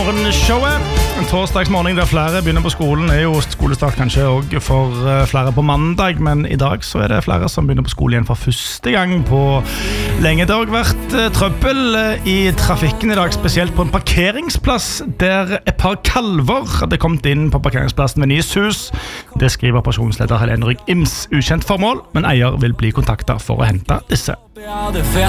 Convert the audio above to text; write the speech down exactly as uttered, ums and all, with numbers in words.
morgenshowet. En torsdagsmorgen der flere begynner på skolen er jo skolestart kanskje også for flere på mandag, men i dag så er det flere som begynner på skole igjen for første gang på lenge. Det har også vært trøbbel i trafikken i dag, spesielt på en parkeringsplass der et par kalver hadde kommet inn på parkeringsplassen ved Nishus. Det skriver operasjonsleder Helene Rygg Ims. Ukjent formål, men eier vil bli kontaktet for å hente disse.